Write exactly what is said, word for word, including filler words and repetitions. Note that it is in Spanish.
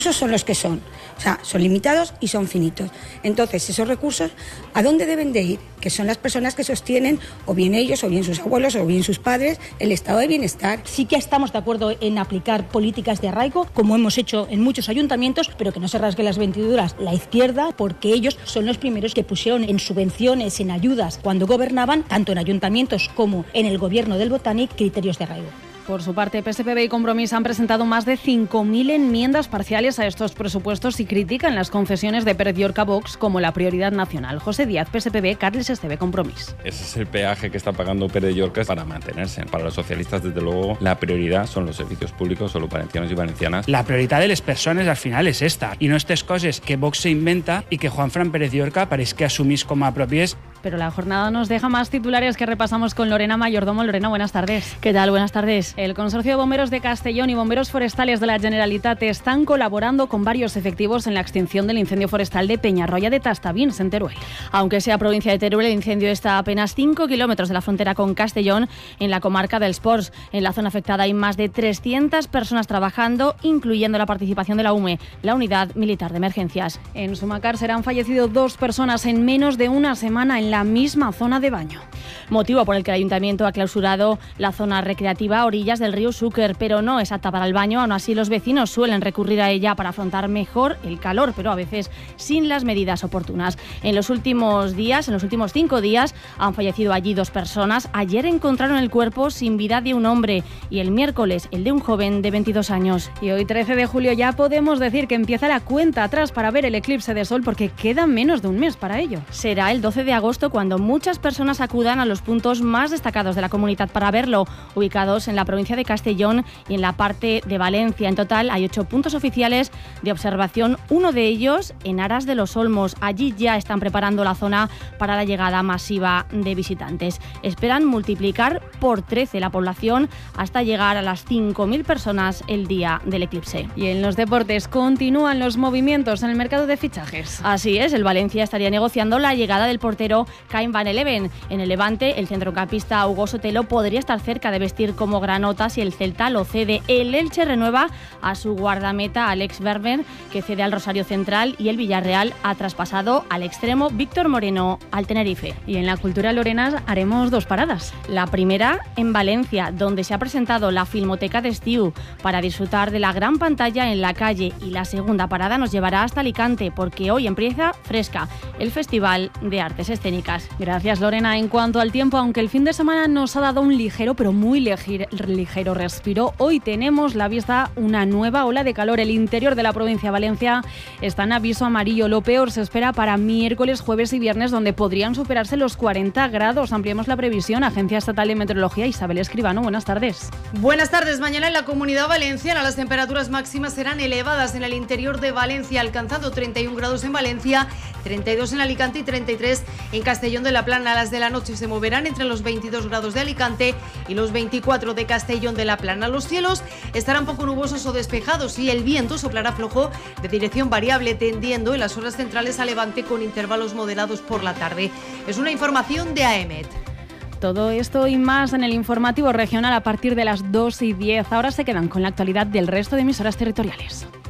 Esos son los que son, o sea, son limitados y son finitos. Entonces, esos recursos, ¿a dónde deben de ir? Que son las personas que sostienen, o bien ellos, o bien sus abuelos, o bien sus padres, el estado de bienestar. Sí que estamos de acuerdo en aplicar políticas de arraigo, como hemos hecho en muchos ayuntamientos, pero que no se rasgue las vestiduras la izquierda, porque ellos son los primeros que pusieron en subvenciones, en ayudas, cuando gobernaban, tanto en ayuntamientos como en el gobierno del Botànic, criterios de arraigo. Por su parte, P S P B y Compromís han presentado más de cinco mil enmiendas parciales a estos presupuestos y critican las concesiones de Pérez Llorca Vox como la prioridad nacional. José Díaz, P S P B, Carles Esteve, Compromís. Ese es el peaje que está pagando Pérez Llorca para mantenerse. Para los socialistes, desde luego, la prioridad son los servicios públicos, son los valencianos y valencianas. La prioridad de las personas al final es esta, y no estas cosas que Vox se inventa y que Juanfran Pérez Llorca parece que asumís como a propias. Pero la jornada nos deja más titulares que repasamos con Lorena Mayordomo. Lorena, buenas tardes. ¿Qué tal? Buenas tardes. El Consorcio de Bomberos de Castellón y Bomberos Forestales de la Generalitat están colaborando con varios efectivos en la extinción del incendio forestal de Peñarroya de Tastavins, en Teruel. Aunque sea provincia de Teruel, el incendio está a apenas cinco kilómetros de la frontera con Castellón, en la comarca del Sports. En la zona afectada hay más de trescientas personas trabajando, incluyendo la participación de la U M E, la Unidad Militar de Emergencias. En Sumacàrcer han fallecido dos personas en menos de una semana en la misma zona de baño. Motivo por el que el Ayuntamiento ha clausurado la zona recreativa a orillas del río Xúquer, pero no es apta para el baño. Aún así, los vecinos suelen recurrir a ella para afrontar mejor el calor, pero a veces sin las medidas oportunas. En los últimos días, en los últimos cinco días, han fallecido allí dos personas. Ayer encontraron el cuerpo sin vida de un hombre y el miércoles el de un joven de veintidós años. Y hoy, trece de julio, ya podemos decir que empieza la cuenta atrás para ver el eclipse de sol, porque queda menos de un mes para ello. Será el doce de agosto cuando muchas personas acudan a los puntos más destacados de la comunidad para verlo, ubicados en la provincia de Castellón y en la parte de Valencia. En total hay ocho puntos oficiales de observación, uno de ellos en Aras de los Olmos. Allí ya están preparando la zona para la llegada masiva de visitantes. Esperan multiplicar por trece la población hasta llegar a las cinco mil personas el día del eclipse. Y en los deportes continúan los movimientos en el mercado de fichajes. Así es, el Valencia estaría negociando la llegada del portero Caim Van Eleven. En el Levante, el centrocampista Hugo Sotelo podría estar cerca de vestir como granota si el Celta lo cede. El Elche renueva a su guardameta Alex Berber, que cede al Rosario Central, y el Villarreal ha traspasado al extremo Víctor Moreno al Tenerife. Y en la cultura, Lorena, haremos dos paradas. La primera en Valencia, donde se ha presentado la Filmoteca de Estiu para disfrutar de la gran pantalla en la calle, y la segunda parada nos llevará hasta Alicante, porque hoy empieza Fresca, el Festival de Artes Escénicas. Gracias, Lorena. En cuanto al tiempo, aunque el fin de semana nos ha dado un ligero, pero muy ligero, ligero respiro, hoy tenemos la vista una nueva ola de calor. El interior de la provincia de Valencia está en aviso amarillo. Lo peor se espera para miércoles, jueves y viernes, donde podrían superarse los cuarenta grados. Ampliemos la previsión. Agencia Estatal de Meteorología, Isabel Escribano, buenas tardes. Buenas tardes. Mañana en la Comunidad Valenciana las temperaturas máximas serán elevadas en el interior de Valencia, alcanzando treinta y un grados en Valencia, treinta y dos en Alicante y treinta y tres en Castellón de la Plana. Las de la noche se moverán entre los veintidós grados de Alicante y los veinticuatro de Castellón de la Plana. Los cielos estarán poco nubosos o despejados y el viento soplará flojo de dirección variable, tendiendo en las horas centrales a levante con intervalos moderados por la tarde. Es una información de A E M E T. Todo esto y más en el informativo regional a partir de las dos y diez. Ahora se quedan con la actualidad del resto de emisoras territoriales.